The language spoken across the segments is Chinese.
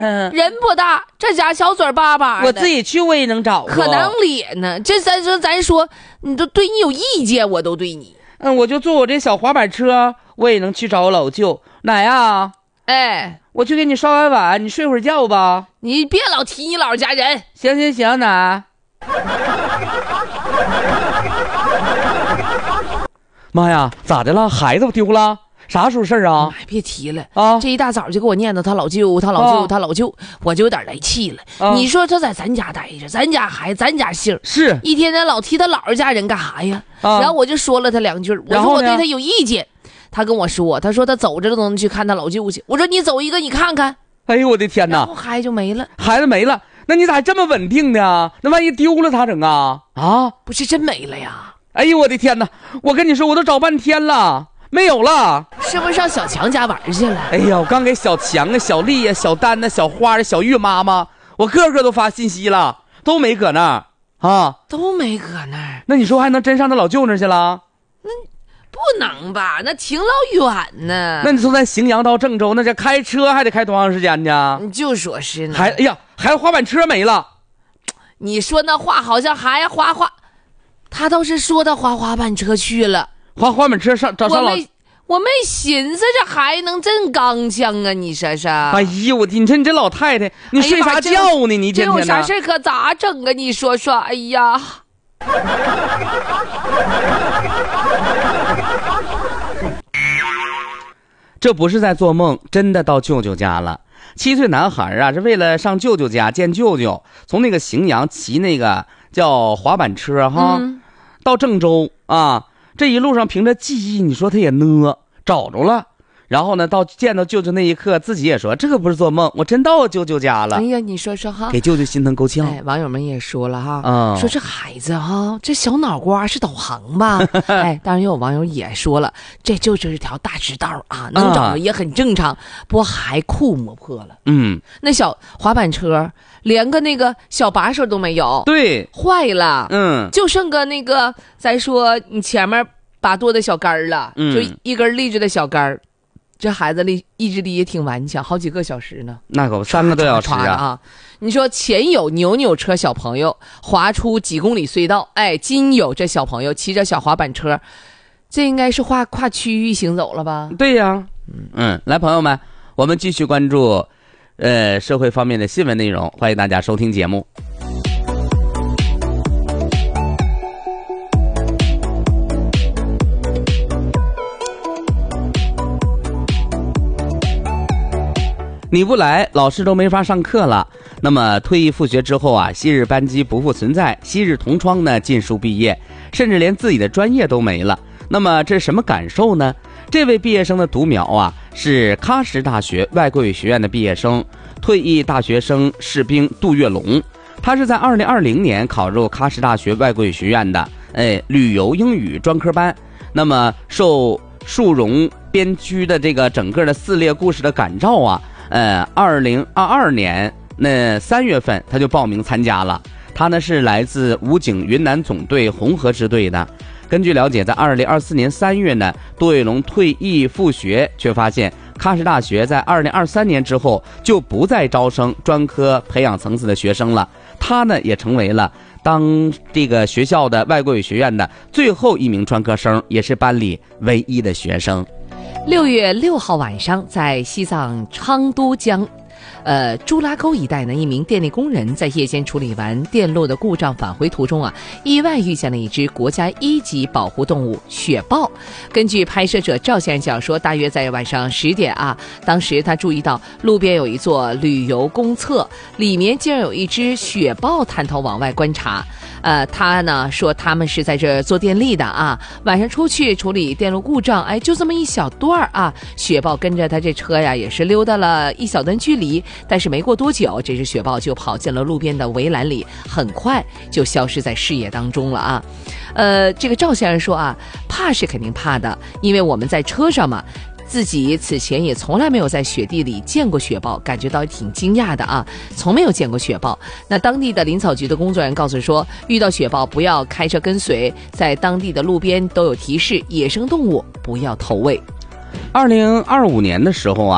人不大，这家小嘴巴巴的。 我自己去我也能找着。 可能咧呢？这咱说，你都对你有意见，我都对你。 我就坐我这小滑板车，我也能去找我老舅。奶呀，我去给你刷完碗，你睡会儿觉吧。 你别老提你老家人。 行，奶。妈呀，咋的了？孩子丢了？啥时候事啊？ 别提了啊！ 这一大早就给我念叨他老舅，我就有点来气了。你说他在咱家待着，咱家孩子，咱家姓， 是一天天老提他姥姥家人干啥呀？然后我就说了他两句，我说我对他有意见。他跟我说，他说他走着都能去看他老舅去。我说你走一个你看看。 哎呦我的天哪！ 然后孩子就没了。 孩子没了，那你咋还这么稳定呢？那万一丢了咋整啊？ 不是真没了呀？ 哎呦我的天哪！我跟你说，我都找半天了，没有了。 是不是上小强家玩去了？ 哎呀，我刚给小强啊、小丽啊、小丹啊、小花啊、小玉妈妈，我个个都发信息了，都没搁那儿啊， 都没搁那儿。 那你说还能真上他老舅那去了？ 不能吧？那挺老远呢。 那你从咱荥阳到郑州，那这开车还得开多长时间呢？ 你就说是呢。 还滑板车没了。 你说那话好像还滑，他倒是说他滑板车去了， 滑板车上找上老。 我没寻思这还能真刚强啊！你说是？ 哎呦我的，你这老太太，你睡啥觉呢？你天天这有啥事可咋整啊？你说说，哎呀！ 这不是在做梦，真的到舅舅家了。7岁男孩啊，是为了上舅舅家见舅舅，从那个荥阳骑那个叫滑板车到郑州啊。这一路上凭着记忆，你说他也找着了。然后呢，见到舅舅那一刻，自己也说这个不是做梦，我真到舅舅家了。 哎呀，你说说哈， 给舅舅心疼够呛。 网友们也说了哈，说这孩子这小脑瓜是导航吧？当然也有网友也说了，这就是条大直道啊，能找着也很正常。不过还酷磨破了，那小滑板车连个那个小把手都没有， 对， 坏了，就剩个那个，咱说你前面把舵的小杆了，就一根立着的小杆。这孩子意志力也挺顽强，好几个小时呢。 那可3个多小时啊！ 你说前有扭车小朋友滑出几公里隧道，今有这小朋友骑着小滑板车，这应该是跨区域行走了吧？ 对呀，来朋友们，我们继续关注社会方面的新闻内容，欢迎大家收听节目。你不来，老师都没法上课了。那么退役复学之后啊，昔日班级不复存在，昔日同窗呢尽数毕业，甚至连自己的专业都没了。那么这是什么感受呢？这位毕业生的独苗啊，是喀什大学外国语学院的毕业生，退役大学生士兵杜月龙。他是在2020年考入喀什大学外国语学院的旅游英语专科班。那么受树荣编剧的这个整个的4列故事的感召啊，2022年那3月份他就报名参加了。他呢是来自武警云南总队红河支队的。根据了解，在2024年3月呢，杜月龙退役复学，却发现喀什大学在2023年之后就不再招生专科培养层次的学生了。他呢也成为了当这个学校的外国语学院的最后一名专科生，也是班里唯一的学生。 6月6号晚上，在西藏昌都江朱拉沟一带呢，一名电力工人在夜间处理完电路的故障返回途中意外遇见了一只国家1级保护动物雪豹。根据拍摄者赵先生讲说，大约在晚上10点当时他注意到路边有一座旅游公厕，里面竟然有一只雪豹探头往外观察。他呢说他们是在这做电力的晚上出去处理电路故障，就这么一小段雪豹跟着他这车呀也是溜达了一小段距离，但是没过多久，这只雪豹就跑进了路边的围栏里，很快就消失在视野当中了这个赵先生说怕是肯定怕的，因为我们在车上嘛，自己此前也从来没有在雪地里见过雪豹，感觉到挺惊讶的从没有见过雪豹。那当地的林草局的工作人员告诉说，遇到雪豹不要开车跟随，在当地的路边都有提示，野生动物不要投喂。 2025年的时候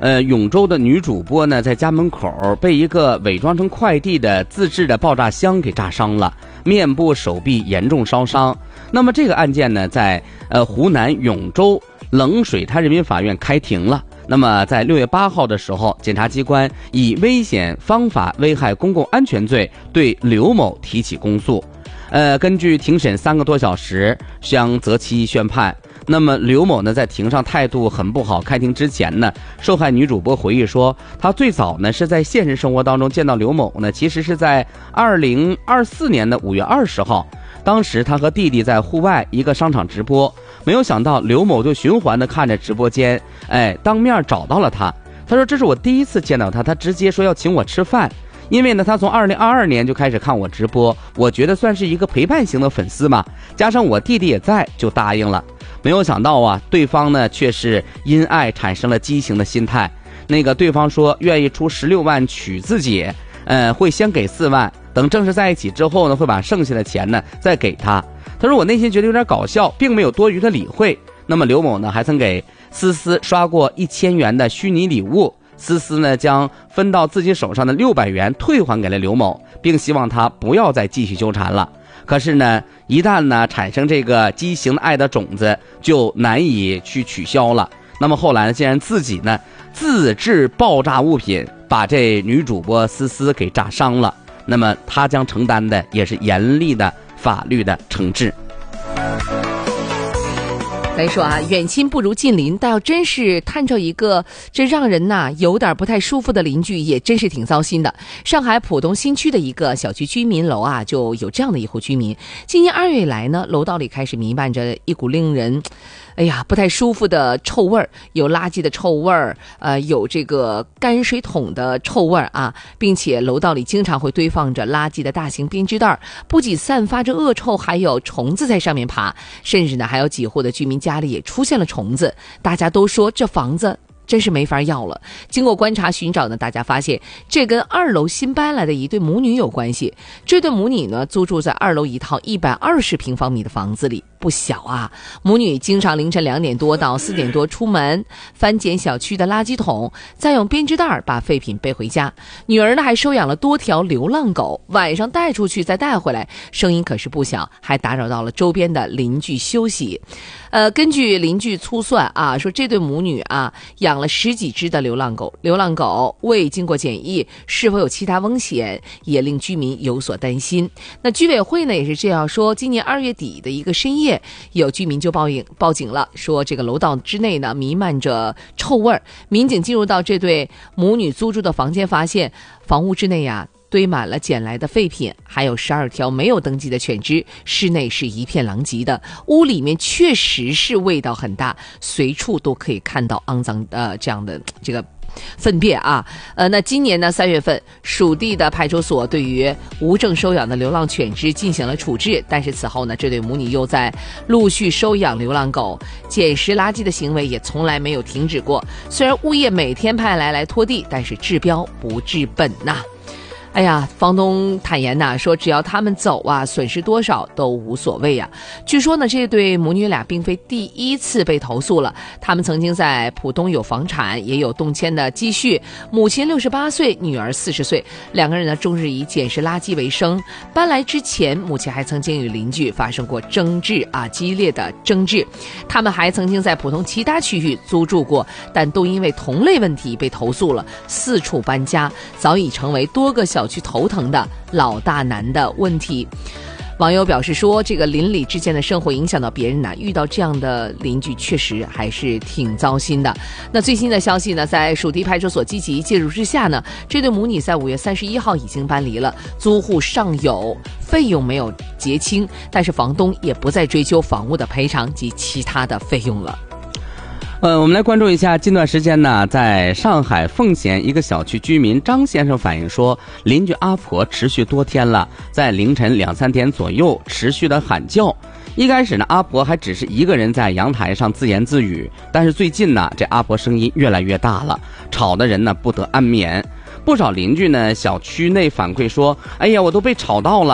永州的女主播呢，在家门口被一个伪装成快递的自制的爆炸箱给炸伤了，面部、手臂严重烧伤。那么这个案件呢，在湖南永州冷水滩人民法院开庭了。那么在6月8号的时候，检察机关以危险方法危害公共安全罪对刘某提起公诉。根据庭审3个多小时，将择期宣判。那么刘某呢，在庭上态度很不好。开庭之前呢，受害女主播回忆说，她最早呢是在现实生活当中见到刘某呢，其实是在2024年的5月20号。当时她和弟弟在户外一个商场直播，没有想到刘某就循环的看着直播间，当面找到了她。她说这是我第一次见到她，她直接说要请我吃饭。因为呢，他从2022年就开始看我直播，我觉得算是一个陪伴型的粉丝嘛，加上我弟弟也在，就答应了。没有想到啊，对方呢却是因爱产生了畸形的心态。对方说愿意出16万娶自己，会先给4万，等正式在一起之后呢，会把剩下的钱呢再给他。他说我内心觉得有点搞笑，并没有多余的理会。那么刘某呢，还曾给思思刷过1000元的虚拟礼物。思思呢，将分到自己手上的600元退还给了刘某，并希望他不要再继续纠缠了。可是呢，一旦呢产生这个畸形的爱的种子，就难以去取消了。那么后来呢，竟然自己呢自制爆炸物品，把这女主播思思给炸伤了。那么他将承担的也是严厉的法律的惩治。 来说啊，远亲不如近邻，但要真是探着一个这让人有点不太舒服的邻居，也真是挺糟心的。上海浦东新区的一个小区居民楼就有这样的一户居民，今年2月以来呢，楼道里开始弥漫着一股令人不太舒服的臭味儿，有垃圾的臭味儿，有这个泔水桶的臭味儿啊，并且楼道里经常会堆放着垃圾的大型编织袋，不仅散发着恶臭，还有虫子在上面爬，甚至呢还有几户的居民家里也出现了虫子。大家都说这房子真是没法要了。经过观察寻找呢，大家发现这跟2楼新搬来的一对母女有关系。这对母女呢，租住在2楼一套120平方米的房子里，不小啊。母女经常凌晨2点多到4点多出门，翻捡小区的垃圾桶，再用编织袋把废品背回家。女儿呢，还收养了多条流浪狗，晚上带出去再带回来，声音可是不小，还打扰到了周边的邻居休息。根据邻居粗算说这对母女养了10几只的流浪狗，流浪狗未经过检疫，是否有其他风险，也令居民有所担心。那居委会呢也是这样说，今年2月底的一个深夜，有居民就报警了，说这个楼道之内呢弥漫着臭味儿。民警进入到这对母女租住的房间，发现房屋之内堆满了捡来的废品，还有12条没有登记的犬只，室内是一片狼藉的。屋里面确实是味道很大，随处都可以看到肮脏这样的这个粪便那今年呢3月份，属地的派出所对于无证收养的流浪犬只进行了处置，但是此后呢，这对母女又在陆续收养流浪狗，捡拾垃圾的行为也从来没有停止过。虽然物业每天派来拖地，但是治标不治本房东坦言说只要他们走损失多少都无所谓据说呢，这对母女俩并非第一次被投诉了，他们曾经在浦东有房产，也有动迁的积蓄，母亲68岁，女儿40岁，两个人呢终日以捡拾垃圾为生。搬来之前，母亲还曾经与邻居发生过争执激烈的争执。他们还曾经在浦东其他区域租住过，但都因为同类问题被投诉了，四处搬家，早已成为多个小区头疼的老大难的问题。网友表示说，这个邻里之间的生活影响到别人遇到这样的邻居确实还是挺糟心的。那最新的消息呢，在属地派出所积极介入之下呢，这对母女在5月31号已经搬离了，租户尚有费用没有结清，但是房东也不再追究房屋的赔偿及其他的费用了。 我们来关注一下，近段时间呢，在上海奉贤一个小区居民张先生反映说，邻居阿婆持续多天了，在凌晨2、3点左右持续的喊叫。一开始呢，阿婆还只是一个人在阳台上自言自语，但是最近呢，这阿婆声音越来越大了，吵的人呢不得安眠。不少邻居呢，小区内反馈说，哎呀，我都被吵到了。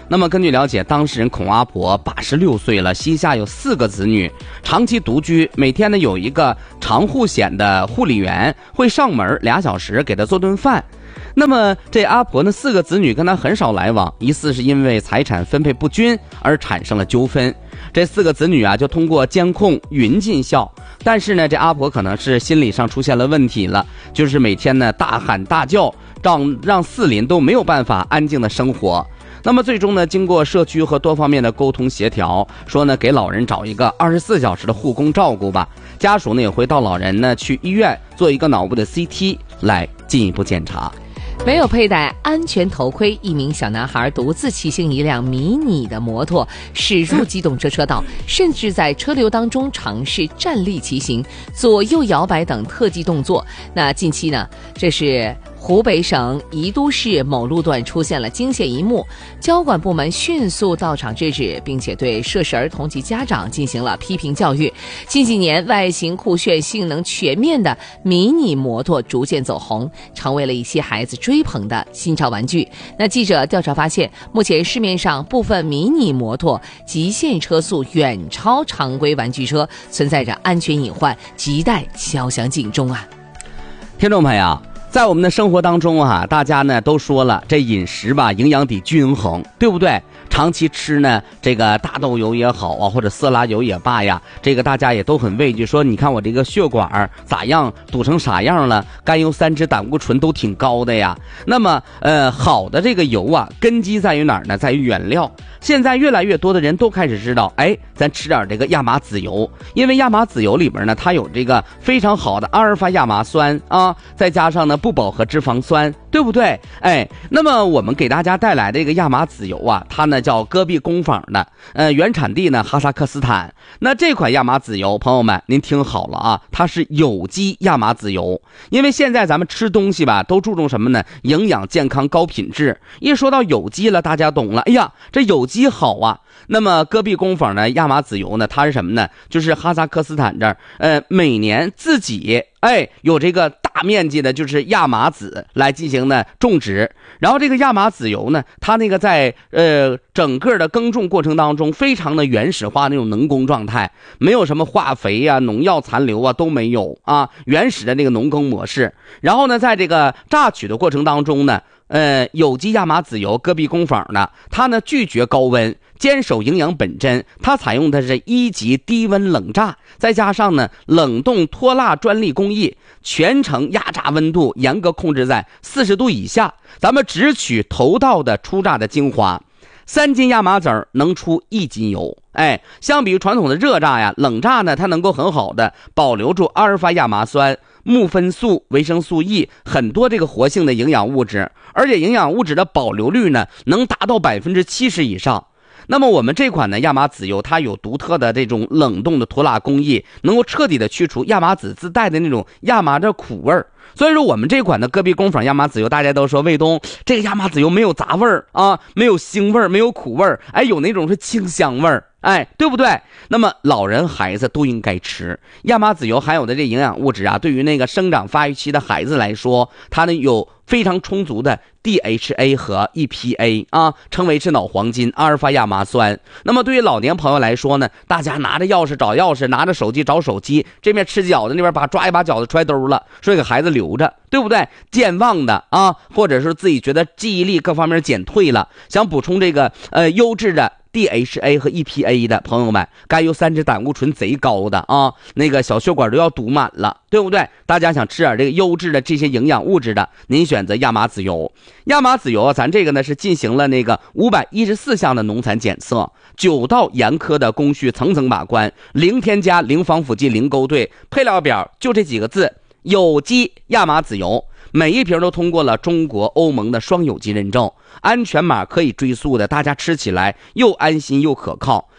那么根据了解，当事人孔阿婆86岁了，膝下有4个子女，长期独居，每天呢有一个长护险的护理员会上门2小时给她做顿饭。那么这阿婆呢4个子女跟她很少来往，疑似是因为财产分配不均而产生了纠纷。这4个子女啊就通过监控云尽孝，但是呢这阿婆可能是心理上出现了问题了，就是每天呢大喊大叫，让4邻都没有办法安静的生活。那么最终呢，经过社区和多方面的沟通协调，说呢给老人找一个24小时的护工照顾吧。家属呢也会到老人呢去医院做一个脑部的 CT 来进一步检查。 没有佩戴安全头盔，一名小男孩独自骑行一辆迷你的摩托驶入机动车车道，甚至在车流当中尝试站立骑行、左右摇摆等特技动作。那近期呢，这是湖北省宜都市某路段出现了惊险一幕，交管部门迅速到场制止，并且对涉事儿童及家长进行了批评教育。近几年，外形酷炫、性能全面的迷你摩托逐渐走红，成为了一些孩子追捧的新潮玩具。那记者调查发现，目前市面上部分迷你摩托极限车速远超常规玩具车，存在着安全隐患，亟待敲响警钟啊！ 听众朋友，在我们的生活当中啊，大家呢都说了，这饮食吧营养得均衡，对不对？长期吃呢这个大豆油也好啊，或者色拉油也罢呀，这个大家也都很畏惧，说你看我这个血管咋样，堵成啥样了，甘油三酯胆固醇都挺高的呀。那么好的这个油啊，根基在于哪儿呢？在于原料。现在越来越多的人都开始知道，咱吃点这个亚麻籽油，因为亚麻籽油里边呢，它有这个非常好的阿尔法亚麻酸啊，再加上呢不饱和脂肪酸，对不对？那么我们给大家带来这个亚麻籽油啊，它呢叫戈壁工坊的，原产地呢哈萨克斯坦。那这款亚麻籽油，朋友们您听好了啊，它是有机亚麻籽油。因为现在咱们吃东西吧，都注重什么呢？营养、健康、高品质。一说到有机了，大家懂了，哎呀，这有机好啊。那么戈壁工坊呢亚麻籽油呢，它是什么呢？就是哈萨克斯坦这儿每年自己有这个大面积的就是亚麻籽来进行呢种植，然后这个亚麻籽油呢，它那个在整个的耕种过程当中非常的原始化那种能工状态，没有什么化肥啊、农药残留啊都没有啊，原始的那个农耕模式。然后呢，在这个榨取的过程当中呢，有机亚麻籽油戈壁工坊呢，它呢拒绝高温，坚守营养本真，它采用的是1级低温冷榨，再加上呢冷冻脱蜡专利工艺，全程压榨温度严格控制在40度以下，咱们只取头道的初榨的精华，3斤亚麻籽能出1斤油。相比于传统的热榨呀，冷榨呢，它能够很好的保留住阿尔法亚麻酸、木酚素、维生素 E 很多这个活性的营养物质，而且营养物质的保留率呢，能达到70%以上。那么我们这款呢亚麻籽油，它有独特的这种冷冻的脱蜡工艺，能够彻底的去除亚麻籽自带的那种亚麻的苦味儿。所以说我们这款的戈壁工坊亚麻籽油，大家都说卫东这个亚麻籽油没有杂味儿啊，没有腥味儿，没有苦味儿，有那种是清香味儿，对不对？那么老人孩子都应该吃亚麻籽油含有的这营养物质啊，对于那个生长发育期的孩子来说，它呢有非常充足的 DHA 和 EPA 啊，称为是脑黄金、阿尔法亚麻酸。那么对于老年朋友来说呢，大家拿着钥匙找钥匙，拿着手机找手机，这边吃饺子，那边抓一把饺子揣兜了，说给孩子留着，对不对？健忘的啊，或者是自己觉得记忆力各方面减退了，想补充这个优质的DHA 和 EPA 的朋友们，甘油三酯胆固醇贼高的啊，那个小血管都要堵满了，对不对？大家想吃点这个优质的这些营养物质的，您选择亚麻籽油。亚麻籽油啊，咱这个呢是进行了那个514项的农残检测，9道严苛的工序层层把关，零添加、零防腐剂、零勾兑，配料表就这几个字：有机亚麻籽油。每一瓶都通过了中国、欧盟的双有机认证，安全码可以追溯的，大家吃起来又安心又可靠。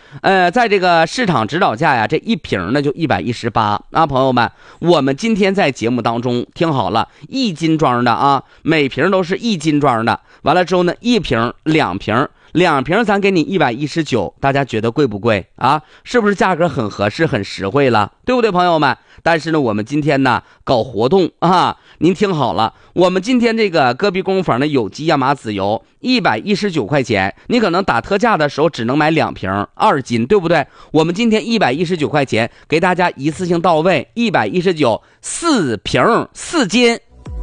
在这个市场指导价呀，这一瓶呢就118啊，朋友们，我们今天在节目当中听好了，1斤装的啊，每瓶都是1斤装的，完了之后呢，1瓶2瓶咱给你119，大家觉得贵不贵啊？是不是价格很合适很实惠了，对不对朋友们？但是呢我们今天呢搞活动啊，您听好了，我们今天这个戈壁工坊的有机亚麻籽油119块钱，你可能打特价的时候只能买2瓶2斤，对不对？我们今天119块钱给大家一次性到位，119 4瓶4斤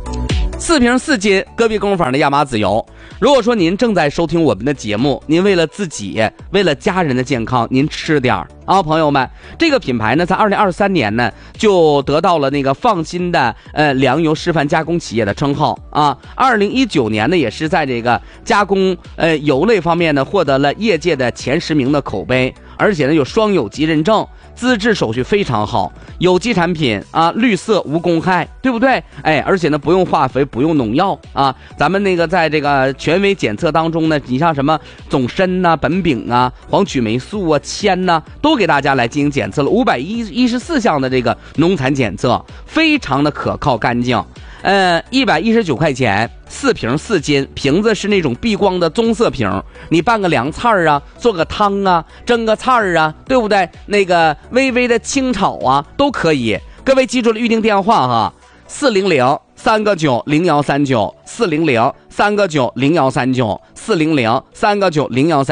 ，4瓶4斤戈壁工坊的亚麻籽油。如果说您正在收听我们的节目，您为了自己为了家人的健康，您吃点啊，朋友们，这个品牌呢在2023年呢就得到了那个放心的粮油示范加工企业的称号啊。2019年呢也是在这个加工油类方面呢获得了业界的前10名的口碑，而且呢有双有机认证，资质手续非常好，有机产品啊，绿色无公害，对不对？而且呢不用化肥不用农药啊，咱们那个在这个权威检测当中呢，你像什么总参呐、苯丙啊、黄曲霉素啊、铅呐，都给大家来进行检测了514项的这个农残检测，非常的可靠干净。119块钱4瓶4斤，瓶子是那种避光的棕色瓶，你拌个凉菜啊，做个汤啊，蒸个菜啊，对不对？那个微微的清炒啊都可以。各位记住了预定电话哈，400 3个9 0139 400 3个9 0139 400 3个9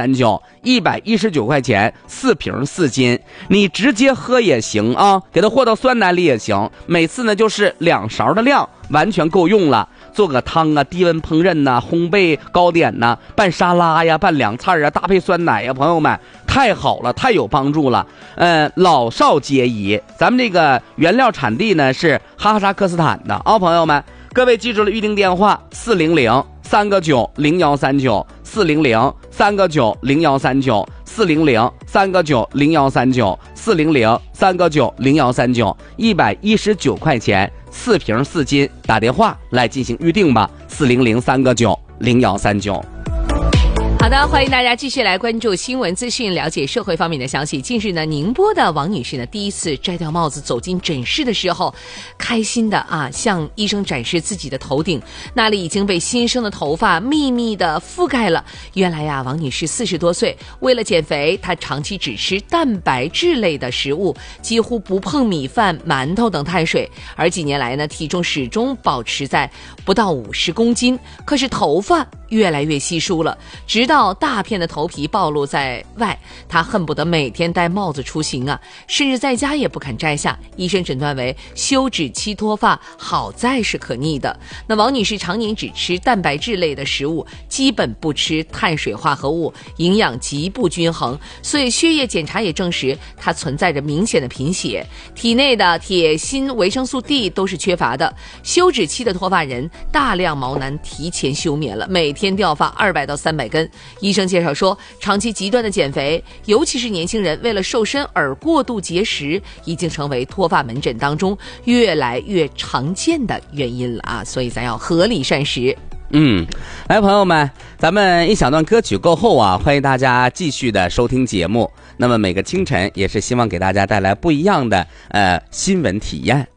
0139，119块钱4瓶4斤，你直接喝也行啊，给它和到酸奶里也行，每次呢就是2勺的量，完全够用了。做个汤啊，低温烹饪呐，烘焙糕点呐，拌沙拉呀，拌凉菜啊，搭配酸奶呀，朋友们太好了，太有帮助了。老少皆宜。咱们这个原料产地呢是哈萨克斯坦的啊，朋友们，各位记住了预定电话400 3个9 0139 400 3个9 0139 400 3个9 0139 400 3个9 0139，119块钱4瓶4斤，打电话来进行预定吧，400 3个9 0139。 好的，欢迎大家继续来关注新闻资讯，了解社会方面的消息。近日呢，宁波的王女士呢第一次摘掉帽子走进诊室的时候，开心的向医生展示自己的头顶，那里已经被新生的头发密密的覆盖了。原来呀，王女士40多岁，为了减肥，她长期只吃蛋白质类的食物，几乎不碰米饭、馒头等碳水，而几年来呢，体重始终保持在不到50公斤，可是头发越来越稀疏了，直到大片的头皮暴露在外，她恨不得每天戴帽子出行啊，甚至在家也不肯摘下。医生诊断为休止期脱发，好在是可逆的。那王女士常年只吃蛋白质类的食物，基本不吃碳水化合物，营养极不均衡，所以血液检查也证实她存在着明显的贫血，体内的铁、锌、维生素 D 都是缺乏的。休止期的脱发人大量毛囊提前休眠了，每天掉发200到300根。医生介绍说，长期极端的减肥，尤其是年轻人为了瘦身而过度节食，已经成为脱发门诊当中越来越常见的原因了啊！所以咱要合理膳食。 来朋友们，咱们一小段歌曲过后啊，欢迎大家继续的收听节目。那么每个清晨也是希望给大家带来不一样的新闻体验。